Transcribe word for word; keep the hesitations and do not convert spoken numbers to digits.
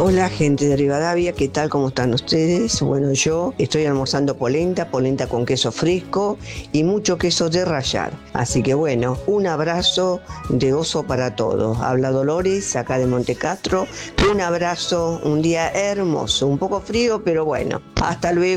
Hola gente de Rivadavia, ¿qué tal? ¿Cómo están ustedes? Bueno, yo estoy almorzando polenta, polenta con queso fresco y mucho queso de rallar. Así que bueno, un abrazo de oso para todos. Habla Dolores, acá de Montecastro. Un abrazo, un día hermoso, un poco frío, pero bueno. Hasta luego.